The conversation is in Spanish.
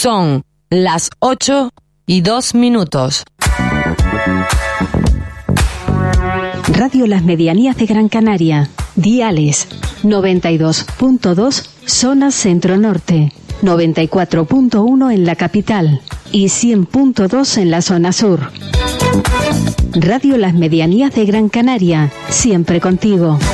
Son las 8:02. Radio Las Medianías de Gran Canaria. Diales 92.2 zona centro-norte, 94.1 en la capital y 100.2 en la zona sur. Radio Las Medianías de Gran Canaria, siempre contigo.